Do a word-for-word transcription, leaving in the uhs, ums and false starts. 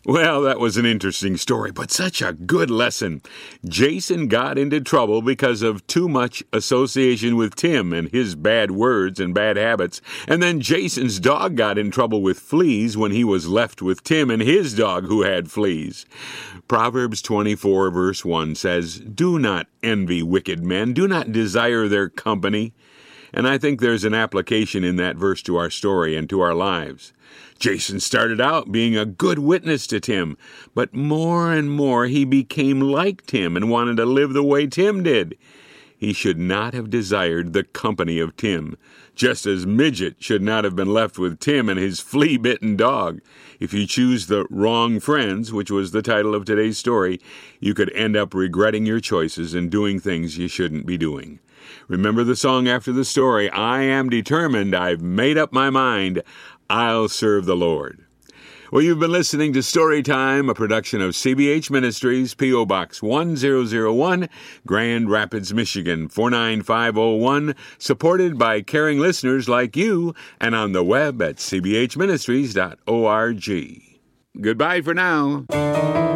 Well, that was an interesting story, but such a good lesson. Jason got into trouble because of too much association with Tim and his bad words and bad habits. And then Jason's dog got in trouble with fleas when he was left with Tim and his dog who had fleas. Proverbs twenty-four verse one says, "Do not envy wicked men. Do not desire their company." And I think there's an application in that verse to our story and to our lives. Jason started out being a good witness to Tim, but more and more he became like Tim and wanted to live the way Tim did. He should not have desired the company of Tim, just as Midget should not have been left with Tim and his flea-bitten dog. If you choose the wrong friends, which was the title of today's story, you could end up regretting your choices and doing things you shouldn't be doing. Remember the song after the story, "I am determined, I've made up my mind, I'll serve the Lord." Well, you've been listening to Storytime, a production of C B H Ministries, P O Box one thousand one, Grand Rapids, Michigan, four nine five oh one, supported by caring listeners like you, and on the web at c b h ministries dot org. Goodbye for now.